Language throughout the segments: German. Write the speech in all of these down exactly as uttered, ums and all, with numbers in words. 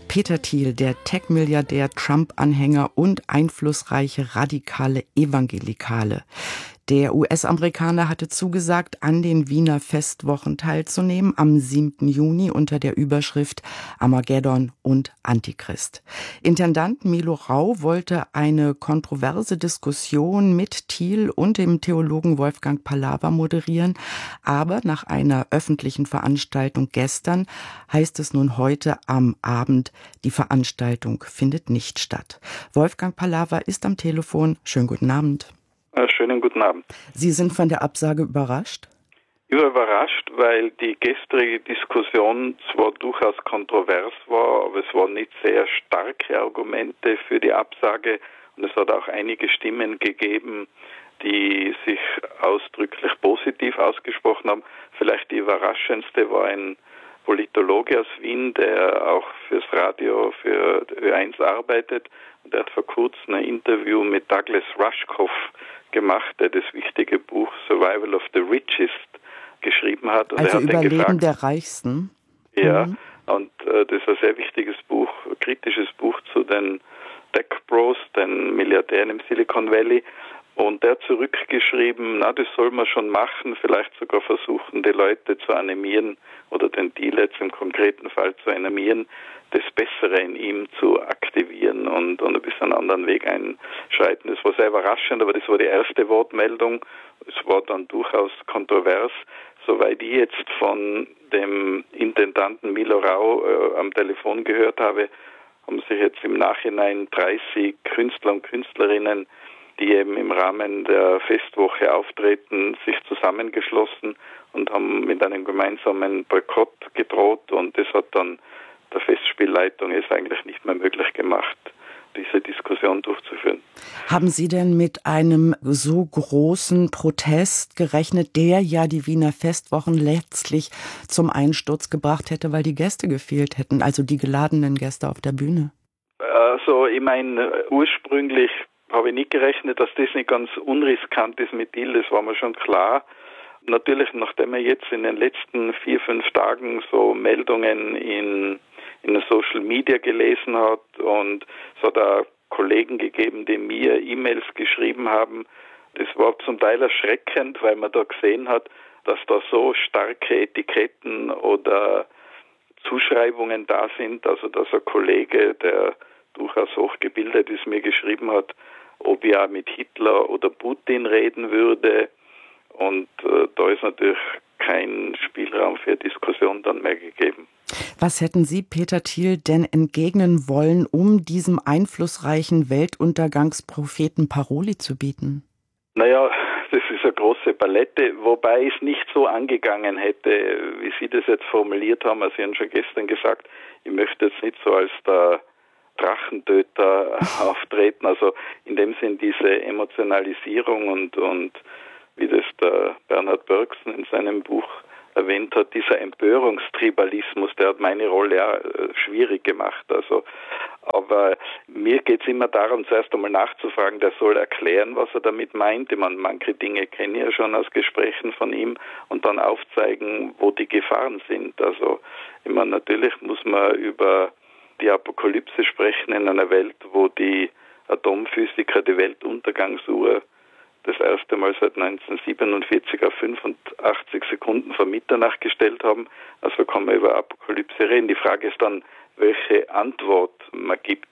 Peter Thiel, der Tech-Milliardär, Trump-Anhänger und einflussreiche radikale Evangelikale. Der U S-Amerikaner hatte zugesagt, an den Wiener Festwochen teilzunehmen, am siebten Juni unter der Überschrift Armageddon und Antichrist. Intendant Milo Rau wollte eine kontroverse Diskussion mit Thiel und dem Theologen Wolfgang Palawa moderieren, aber nach einer öffentlichen Veranstaltung gestern heißt es nun heute am Abend, die Veranstaltung findet nicht statt. Wolfgang Palawa ist am Telefon. Schönen guten Abend. Schönen guten Abend. Sie sind von der Absage überrascht? Überrascht, weil die gestrige Diskussion zwar durchaus kontrovers war, aber es waren nicht sehr starke Argumente für die Absage und es hat auch einige Stimmen gegeben, die sich ausdrücklich positiv ausgesprochen haben. Vielleicht die überraschendste war ein Politologe aus Wien, der auch fürs Radio, für Ö eins arbeitet. Und der hat vor kurzem ein Interview mit Douglas Rushkoff gemacht, der das wichtige Buch Survival of the Richest geschrieben hat. Und also er hat Überleben gefragt, der Reichsten. Ja, mhm. und äh, das ist ein sehr wichtiges Buch, ein kritisches Buch zu den Tech Bros, den Milliardären im Silicon Valley. Und der hat zurückgeschrieben, na, das soll man schon machen, vielleicht sogar versuchen, die Leute zu animieren oder den Deal jetzt im konkreten Fall zu animieren, das Bessere in ihm zu aktivieren und, und ein bisschen einen anderen Weg einschreiten. Das war sehr überraschend, aber das war die erste Wortmeldung. Es war dann durchaus kontrovers. Soweit ich jetzt von dem Intendanten Milo Rau äh, am Telefon gehört habe, haben sich jetzt im Nachhinein dreißig Künstler und Künstlerinnen, die eben im Rahmen der Festwoche auftreten, sich zusammengeschlossen und haben mit einem gemeinsamen Boykott gedroht und das hat dann der Festspielleitung es eigentlich nicht mehr möglich gemacht, diese Diskussion durchzuführen. Haben Sie denn mit einem so großen Protest gerechnet, der ja die Wiener Festwochen letztlich zum Einsturz gebracht hätte, weil die Gäste gefehlt hätten, also die geladenen Gäste auf der Bühne? Also ich meine, ursprünglich habe ich nicht gerechnet, dass das nicht ganz unriskant ist mit Thiel, das war mir schon klar. Natürlich, nachdem er jetzt in den letzten vier, fünf Tagen so Meldungen in, in Social Media gelesen hat und es hat auch Kollegen gegeben, die mir E-Mails geschrieben haben, das war zum Teil erschreckend, weil man da gesehen hat, dass da so starke Etiketten oder Zuschreibungen da sind, also dass ein Kollege, der durchaus hochgebildet ist, mir geschrieben hat, ob ich auch mit Hitler oder Putin reden würde. Und äh, da ist natürlich kein Spielraum für Diskussion dann mehr gegeben. Was hätten Sie, Peter Thiel, denn entgegnen wollen, um diesem einflussreichen Weltuntergangspropheten Paroli zu bieten? Naja, das ist eine große Palette, wobei ich es nicht so angegangen hätte, wie Sie das jetzt formuliert haben. Also Sie haben schon gestern gesagt, ich möchte jetzt nicht so als der Drachentöter auftreten, also in dem Sinn diese Emotionalisierung und, und wie das der Bernhard Bergson in seinem Buch erwähnt hat, dieser Empörungstribalismus, der hat meine Rolle ja schwierig gemacht. Also, aber mir geht es immer darum, zuerst einmal nachzufragen, der soll erklären, was er damit meint. Ich meine, manche Dinge kenne ich ja schon aus Gesprächen von ihm und dann aufzeigen, wo die Gefahren sind. Also, ich meine, natürlich muss man über die Apokalypse sprechen in einer Welt, wo die Atomphysiker die Weltuntergangsuhr das erste Mal seit neunzehnhundertsiebenundvierzig auf fünfundachtzig Sekunden vor Mitternacht gestellt haben. Also kann man über Apokalypse reden. Die Frage ist dann, welche Antwort man gibt.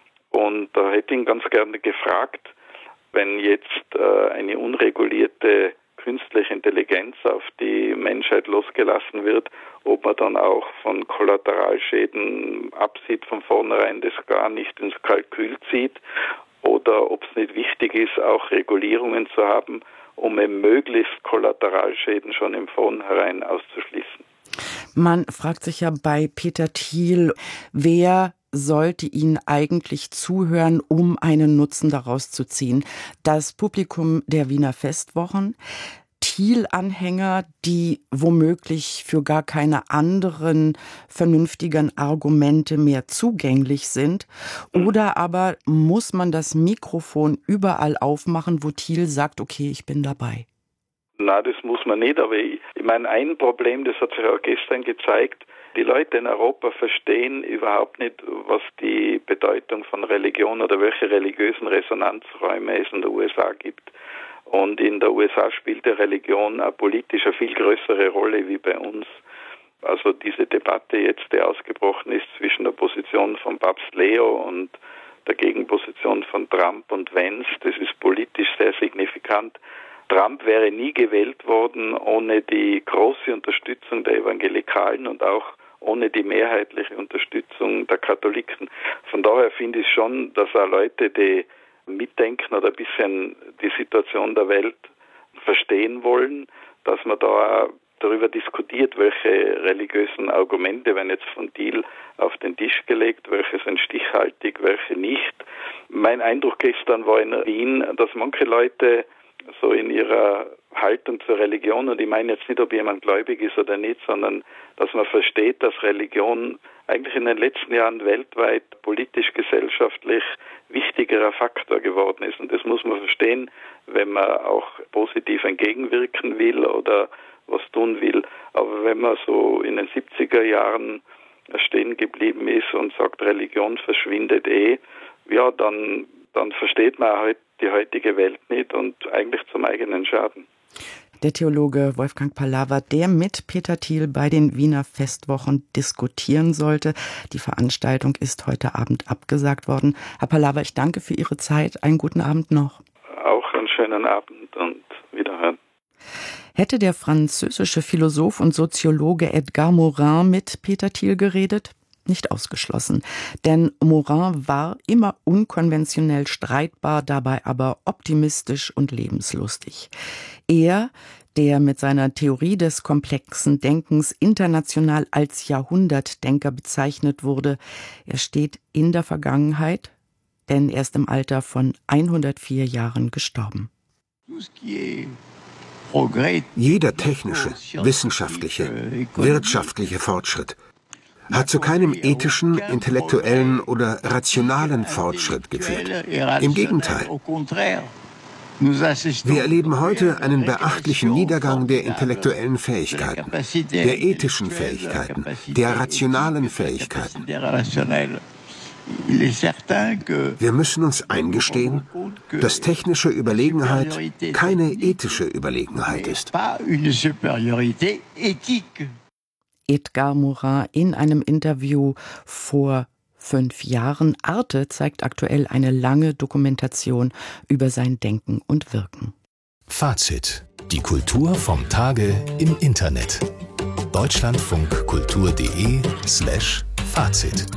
Und da hätte ich ihn ganz gerne gefragt, wenn jetzt äh, eine unregulierte künstliche Intelligenz auf die Menschheit losgelassen wird, ob man dann auch von Kollateralschäden absieht von vornherein, das gar nicht ins Kalkül zieht, oder ob es nicht wichtig ist, auch Regulierungen zu haben, um eben möglichst Kollateralschäden schon im Vornherein auszuschließen. Man fragt sich ja bei Peter Thiel, wer sollte ihn eigentlich zuhören, um einen Nutzen daraus zu ziehen? Das Publikum der Wiener Festwochen, Thiel-Anhänger, die womöglich für gar keine anderen vernünftigen Argumente mehr zugänglich sind? Oder aber muss man das Mikrofon überall aufmachen, wo Thiel sagt, okay, ich bin dabei? Na, das muss man nicht, aber ich, ich meine, ein Problem, das hat sich auch gestern gezeigt, die Leute in Europa verstehen überhaupt nicht, was die Bedeutung von Religion oder welche religiösen Resonanzräume es in der U S A gibt. Und in der U S A spielt die Religion auch politisch eine viel größere Rolle wie bei uns. Also diese Debatte jetzt, die ausgebrochen ist zwischen der Position von Papst Leo und der Gegenposition von Trump und Vance, das ist politisch sehr signifikant. Trump wäre nie gewählt worden ohne die große Unterstützung der Evangelikalen und auch ohne die mehrheitliche Unterstützung der Katholiken. Von daher finde ich schon, dass auch Leute, die mitdenken oder ein bisschen die Situation der Welt verstehen wollen, dass man da auch darüber diskutiert, welche religiösen Argumente werden jetzt von Thiel auf den Tisch gelegt, welche sind stichhaltig, welche nicht. Mein Eindruck gestern war in Wien, dass manche Leute so in ihrer Haltung zur Religion, und ich meine jetzt nicht, ob jemand gläubig ist oder nicht, sondern dass man versteht, dass Religion eigentlich in den letzten Jahren weltweit politisch, gesellschaftlich wichtigerer Faktor geworden ist. Und das muss man verstehen, wenn man auch positiv entgegenwirken will oder was tun will. Aber wenn man so in den siebziger Jahren stehen geblieben ist und sagt, Religion verschwindet eh, ja, dann, dann versteht man halt die heutige Welt nicht und eigentlich zum eigenen Schaden. Der Theologe Wolfgang Pallava, der mit Peter Thiel bei den Wiener Festwochen diskutieren sollte. Die Veranstaltung ist heute Abend abgesagt worden. Herr Pallava, ich danke für Ihre Zeit. Einen guten Abend noch. Auch einen schönen Abend und Wiederhören. Hätte der französische Philosoph und Soziologe Edgar Morin mit Peter Thiel geredet? Nicht ausgeschlossen, denn Morin war immer unkonventionell streitbar, dabei aber optimistisch und lebenslustig. Er, der mit seiner Theorie des komplexen Denkens international als Jahrhundertdenker bezeichnet wurde, er steht in der Vergangenheit, denn er ist im Alter von hundertvier Jahren gestorben. Jeder technische, wissenschaftliche, wirtschaftliche Fortschritt hat zu keinem ethischen, intellektuellen oder rationalen Fortschritt geführt. Im Gegenteil. Wir erleben heute einen beachtlichen Niedergang der intellektuellen Fähigkeiten, der ethischen Fähigkeiten, der rationalen Fähigkeiten. Wir müssen uns eingestehen, dass technische Überlegenheit keine ethische Überlegenheit ist. Edgar Morin in einem Interview vor fünf Jahren. Arte zeigt aktuell eine lange Dokumentation über sein Denken und Wirken. Fazit. Die Kultur vom Tage im Internet. deutschlandfunkkultur.de slash Fazit.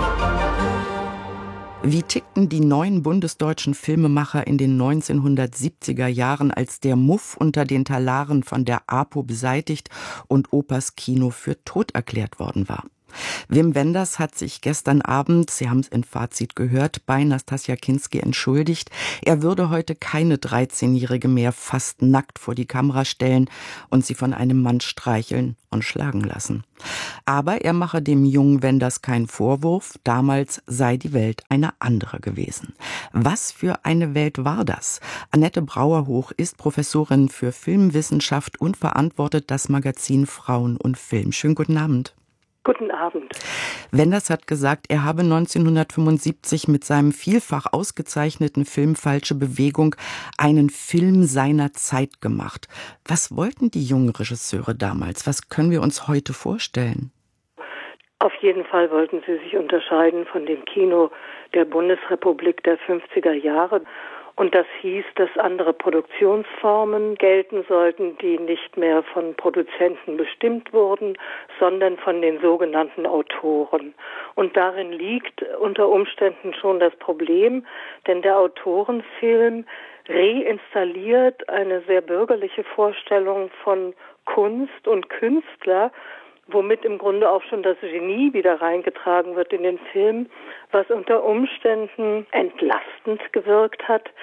Wie tickten die neuen bundesdeutschen Filmemacher in den neunzehnhundertsiebziger Jahren, als der Muff unter den Talaren von der APO beseitigt und Opas Kino für tot erklärt worden war? Wim Wenders hat sich gestern Abend, Sie haben es in Fazit gehört, bei Nastassja Kinski entschuldigt. Er würde heute keine dreizehnjährige mehr fast nackt vor die Kamera stellen und sie von einem Mann streicheln und schlagen lassen. Aber er mache dem jungen Wenders keinen Vorwurf, damals sei die Welt eine andere gewesen. Was für eine Welt war das? Annette Brauerhoch ist Professorin für Filmwissenschaft und verantwortet das Magazin Frauen und Film. Schönen guten Abend. Guten Abend. Wenders hat gesagt, er habe neunzehnhundertfünfundsiebzig mit seinem vielfach ausgezeichneten Film Falsche Bewegung einen Film seiner Zeit gemacht. Was wollten die jungen Regisseure damals? Was können wir uns heute vorstellen? Auf jeden Fall wollten sie sich unterscheiden von dem Kino der Bundesrepublik der fünfziger Jahre. Und das hieß, dass andere Produktionsformen gelten sollten, die nicht mehr von Produzenten bestimmt wurden, sondern von den sogenannten Autoren. Und darin liegt unter Umständen schon das Problem, denn der Autorenfilm reinstalliert eine sehr bürgerliche Vorstellung von Kunst und Künstler, womit im Grunde auch schon das Genie wieder reingetragen wird in den Film, was unter Umständen entlastend gewirkt hat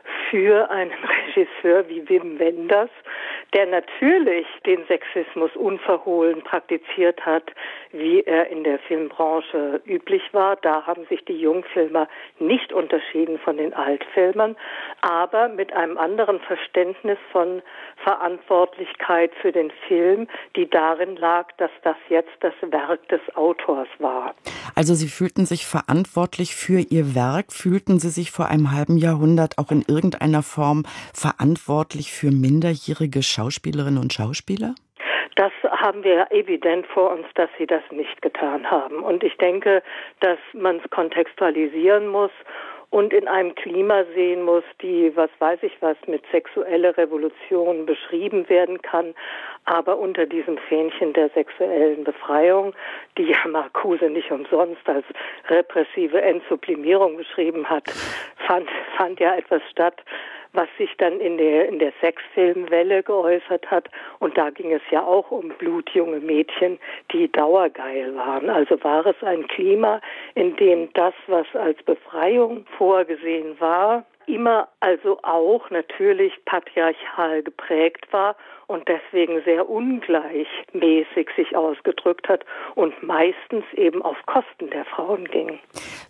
für einen Regisseur wie Wim Wenders, der natürlich den Sexismus unverhohlen praktiziert hat, wie er in der Filmbranche üblich war. Da haben sich die Jungfilmer nicht unterschieden von den Altfilmern, aber mit einem anderen Verständnis von Verantwortlichkeit für den Film, die darin lag, dass das jetzt das Werk des Autors war. Also Sie fühlten sich verantwortlich für Ihr Werk. Fühlten Sie sich vor einem halben Jahrhundert auch in irgendeiner Form verantwortlich für minderjährige Schauspielerinnen und Schauspieler? Das haben wir evident vor uns, dass sie das nicht getan haben. Und ich denke, dass man es kontextualisieren muss und in einem Klima sehen muss, die, was weiß ich was, mit sexueller Revolution beschrieben werden kann, aber unter diesem Fähnchen der sexuellen Befreiung, die ja Marcuse nicht umsonst als repressive Entsublimierung beschrieben hat, fand, fand ja etwas statt, was sich dann in der, in der Sexfilmwelle geäußert hat. Und da ging es ja auch um blutjunge Mädchen, die dauergeil waren. Also war es ein Klima, in dem das, was als Befreiung vorgesehen war, immer also auch natürlich patriarchal geprägt war und deswegen sehr ungleichmäßig sich ausgedrückt hat und meistens eben auf Kosten der Frauen ging.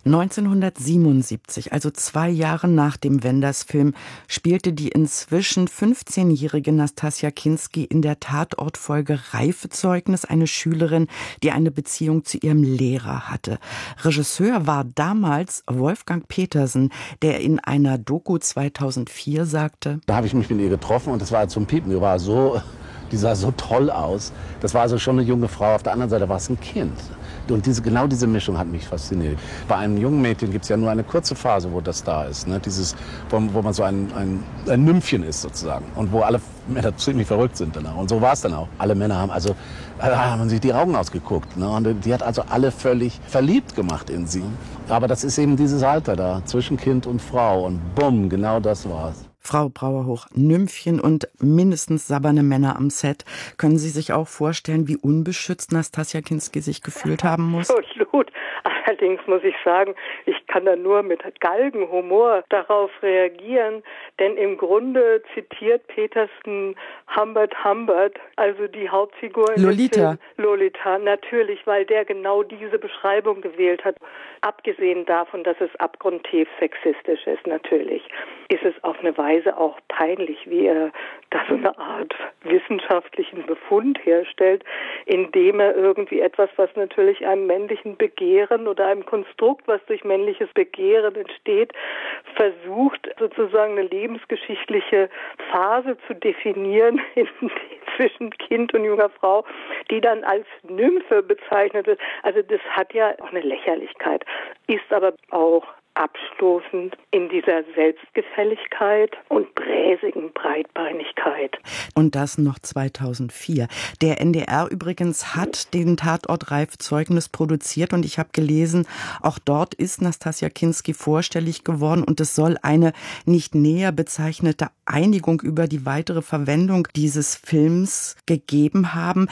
neunzehnhundertsiebenundsiebzig, also zwei Jahre nach dem Wenders-Film, spielte die inzwischen fünfzehnjährige Nastassja Kinski in der Tatortfolge Reifezeugnis eine Schülerin, die eine Beziehung zu ihrem Lehrer hatte. Regisseur war damals Wolfgang Petersen, der in einer Doku zweitausendvier sagte: Da habe ich mich mit ihr getroffen und das war zum Piepen. Die war so, die sah so toll aus. Das war also schon eine junge Frau. Auf der anderen Seite war es ein Kind. Und diese, genau diese Mischung hat mich fasziniert. Bei einem jungen Mädchen gibt es ja nur eine kurze Phase, wo das da ist. Ne? Dieses, wo, wo man so ein, ein, ein Nymphchen ist sozusagen. Und wo alle Männer ziemlich verrückt sind danach. Und so war es dann auch. Alle Männer haben also haben sich die Augen ausgeguckt. Ne? Und die hat also alle völlig verliebt gemacht in sie. Aber das ist eben dieses Alter da, zwischen Kind und Frau. Und bumm, genau das war's. Frau Brauerhoch, Nymphchen und mindestens sabberne Männer am Set. Können Sie sich auch vorstellen, wie unbeschützt Nastassja Kinski sich gefühlt haben muss? Absolut. Allerdings muss ich sagen, ich kann da nur mit Galgenhumor darauf reagieren, denn im Grunde zitiert Petersen Humbert Humbert, also die Hauptfigur in Lolita. Film Lolita, natürlich, weil der genau diese Beschreibung gewählt hat. Abgesehen davon, dass es abgrundtief sexistisch ist, natürlich, ist es auf eine Weise auch peinlich, wie er da so eine Art wissenschaftlichen Befund herstellt, indem er irgendwie etwas, was natürlich einem männlichen Begehren oder einem Konstrukt, was durch männliches Begehren entsteht, versucht, sozusagen eine lebensgeschichtliche Phase zu definieren in, zwischen Kind und junger Frau, die dann als Nymphe bezeichnet wird. Also das hat ja auch eine Lächerlichkeit, ist aber auch abstoßend in dieser Selbstgefälligkeit und bräsigen Breitbeinigkeit. Und das noch zweitausendvier. Der N D R übrigens hat den Tatort Reifezeugnis produziert und ich habe gelesen, auch dort ist Nastassja Kinski vorstellig geworden und es soll eine nicht näher bezeichnete Einigung über die weitere Verwendung dieses Films gegeben haben.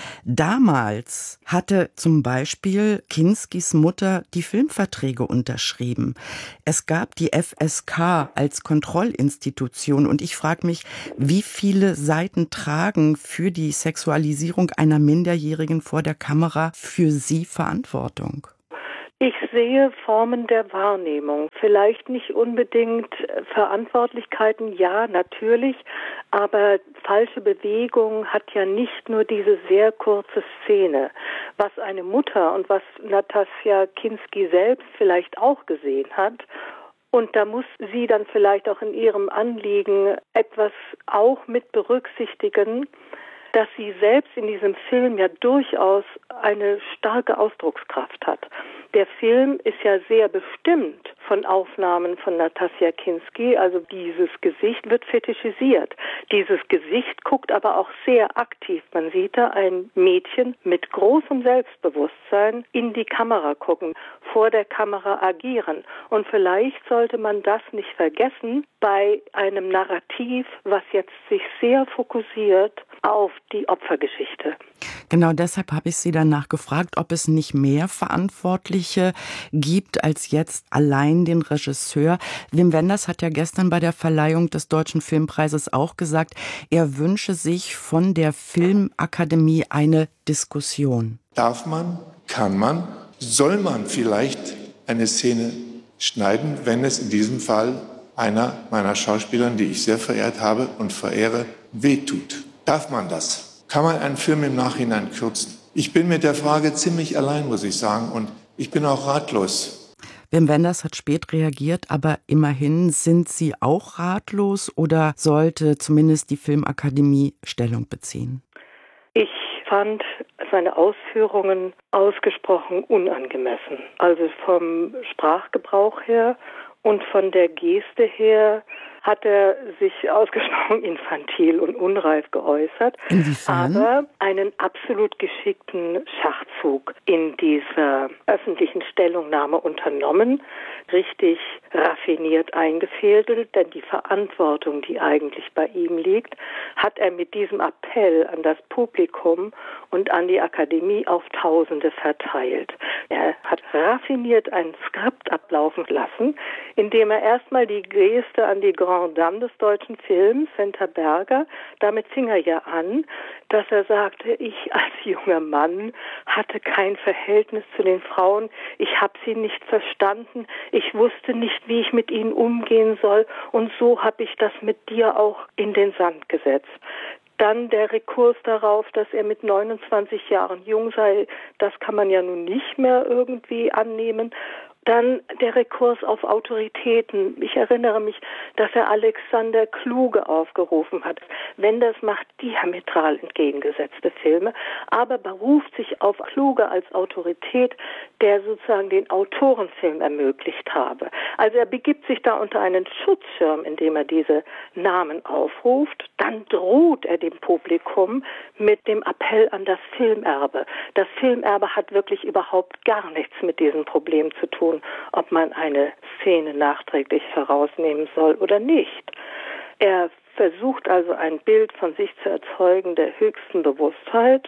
Damals hatte zum Beispiel Kinskis Mutter die Filmverträge unterschrieben. Es gab die F S K als Kontrollinstitution und ich frage mich, wie viele Seiten tragen für die Sexualisierung einer Minderjährigen vor der Kamera für Sie Verantwortung? Ich sehe Formen der Wahrnehmung. Vielleicht nicht unbedingt Verantwortlichkeiten, ja, natürlich, aber falsche Bewegung hat ja nicht nur diese sehr kurze Szene. Was eine Mutter und was Nastassja Kinski selbst vielleicht auch gesehen hat, und da muss sie dann vielleicht auch in ihrem Anliegen etwas auch mit berücksichtigen, dass sie selbst in diesem Film ja durchaus eine starke Ausdruckskraft hat. Der Film ist ja sehr bestimmt von Aufnahmen von Nastassja Kinski, also dieses Gesicht wird fetischisiert. Dieses Gesicht guckt aber auch sehr aktiv. Man sieht da ein Mädchen mit großem Selbstbewusstsein in die Kamera gucken, vor der Kamera agieren. Und vielleicht sollte man das nicht vergessen bei einem Narrativ, was jetzt sich sehr fokussiert auf die Opfergeschichte. Genau deshalb habe ich Sie danach gefragt, ob es nicht mehr Verantwortliche gibt als jetzt allein den Regisseur. Wim Wenders hat ja gestern bei der Verleihung des Deutschen Filmpreises auch gesagt, er wünsche sich von der Filmakademie eine Diskussion. Darf man, kann man, soll man vielleicht eine Szene schneiden, wenn es in diesem Fall einer meiner Schauspielern, die ich sehr verehrt habe und verehre, wehtut? Darf man das? Kann man einen Film im Nachhinein kürzen? Ich bin mit der Frage ziemlich allein, muss ich sagen, und ich bin auch ratlos. Wim Wenders hat spät reagiert, aber immerhin, sind Sie auch ratlos oder sollte zumindest die Filmakademie Stellung beziehen? Ich fand seine Ausführungen ausgesprochen unangemessen. Also vom Sprachgebrauch her und von der Geste her hat er sich ausgesprochen infantil und unreif geäußert. Inwiefern? Aber einen absolut geschickten Schachzug in dieser öffentlichen Stellungnahme unternommen, richtig raffiniert eingefädelt, denn die Verantwortung, die eigentlich bei ihm liegt, hat er mit diesem Appell an das Publikum und an die Akademie auf Tausende verteilt. Er hat raffiniert ein Skript ablaufen lassen, indem er erstmal die Geste an die Grande Dame des deutschen Films, Senta Berger, damit fing er ja an, dass er sagte, ich als junger Mann hatte kein Verhältnis zu den Frauen, ich habe sie nicht verstanden, ich wusste nicht, wie ich mit ihnen umgehen soll und so habe ich das mit dir auch in den Sand gesetzt. Dann der Rekurs darauf, dass er mit neunundzwanzig Jahren jung sei, das kann man ja nun nicht mehr irgendwie annehmen. Dann der Rekurs auf Autoritäten. Ich erinnere mich, dass er Alexander Kluge aufgerufen hat. Wenders macht diametral entgegengesetzte Filme, aber beruft sich auf Kluge als Autorität, der sozusagen den Autorenfilm ermöglicht habe. Also er begibt sich da unter einen Schutzschirm, indem er diese Namen aufruft. Dann droht er dem Publikum mit dem Appell an das Filmerbe. Das Filmerbe hat wirklich überhaupt gar nichts mit diesem Problem zu tun, ob man eine Szene nachträglich herausnehmen soll oder nicht. Er versucht also ein Bild von sich zu erzeugen der höchsten Bewusstheit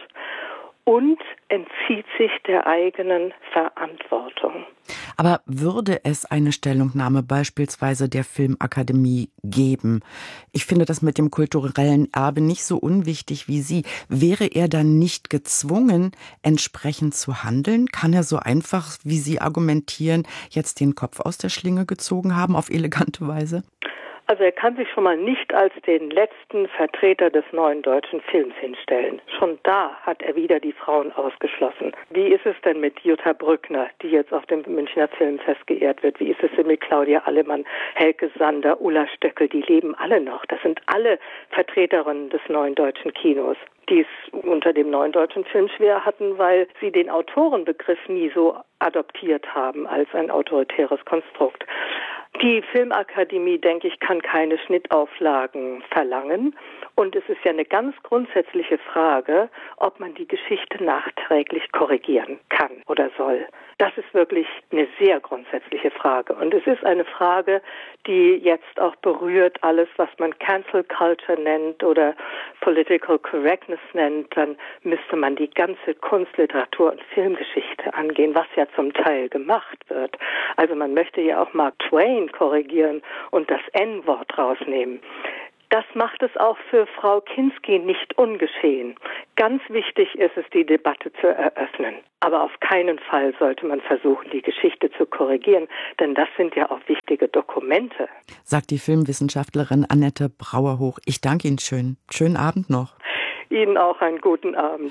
und entzieht sich der eigenen Verantwortung. Aber würde es eine Stellungnahme beispielsweise der Filmakademie geben? Ich finde das mit dem kulturellen Erbe nicht so unwichtig wie Sie. Wäre er dann nicht gezwungen, entsprechend zu handeln? Kann er so einfach, wie Sie argumentieren, jetzt den Kopf aus der Schlinge gezogen haben, auf elegante Weise? Also er kann sich schon mal nicht als den letzten Vertreter des neuen deutschen Films hinstellen. Schon da hat er wieder die Frauen ausgeschlossen. Wie ist es denn mit Jutta Brückner, die jetzt auf dem Münchner Filmfest geehrt wird? Wie ist es denn mit Claudia Allemann, Helke Sander, Ulla Stöckel? Die leben alle noch. Das sind alle Vertreterinnen des neuen deutschen Kinos, die es unter dem neuen deutschen Film schwer hatten, weil sie den Autorenbegriff nie so adoptiert haben als ein autoritäres Konstrukt. Die Filmakademie, denke ich, kann keine Schnittauflagen verlangen. Und es ist ja eine ganz grundsätzliche Frage, ob man die Geschichte nachträglich korrigieren kann oder soll. Das ist wirklich eine sehr grundsätzliche Frage. Und es ist eine Frage, die jetzt auch berührt alles, was man Cancel Culture nennt oder Political Correctness nennt. Dann müsste man die ganze Kunst-, Literatur- und Filmgeschichte angehen, was ja zum Teil gemacht wird. Also man möchte ja auch Mark Twain korrigieren und das En-Wort rausnehmen. Das macht es auch für Frau Kinski nicht ungeschehen. Ganz wichtig ist es, die Debatte zu eröffnen. Aber auf keinen Fall sollte man versuchen, die Geschichte zu korrigieren, denn das sind ja auch wichtige Dokumente. Sagt die Filmwissenschaftlerin Annette Brauerhoch. Ich danke Ihnen schön. Schönen Abend noch. Ihnen auch einen guten Abend.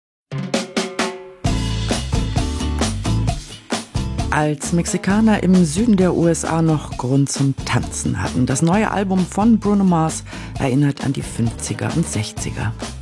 Als Mexikaner im Süden der U S A noch Grund zum Tanzen hatten. Das neue Album von Bruno Mars erinnert an die fünfziger und sechziger.